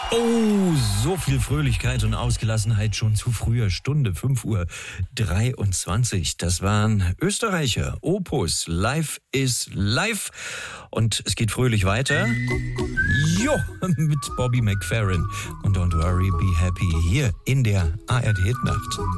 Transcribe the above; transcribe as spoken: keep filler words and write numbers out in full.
Oh, so viel Fröhlichkeit und Ausgelassenheit schon zu früher Stunde, fünf Uhr dreiundzwanzig. Das waren Österreicher, Opus, Life is Life. Und es geht fröhlich weiter. Jo, mit Bobby McFerrin und Don't Worry, Be Happy hier in der A R D Hitnacht.